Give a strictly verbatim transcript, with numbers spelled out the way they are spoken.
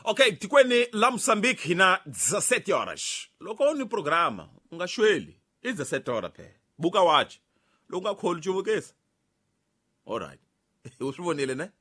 Okay, tikweni la Moçambique hina dezessete horas. Loko ni programa, unga shweli, i dezessete horas pe. Buka watch. Loko nga kholi chuvukisa. All right. Uswivonile ne?